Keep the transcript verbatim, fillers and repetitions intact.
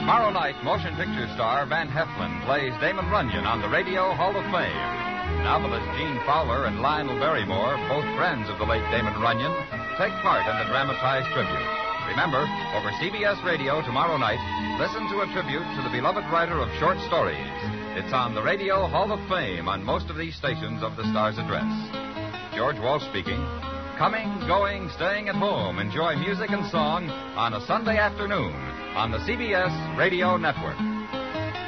Tomorrow night, motion picture star Van Heflin plays Damon Runyon on the Radio Hall of Fame. Novelist Gene Fowler and Lionel Barrymore, both friends of the late Damon Runyon, take part in the dramatized tribute. Remember, over C B S Radio tomorrow night, listen to a tribute to the beloved writer of short stories. It's on the Radio Hall of Fame on most of these stations of the Star's address. George Walsh speaking. Coming, going, staying at home. Enjoy music and song on a Sunday afternoon on the C B S Radio Network.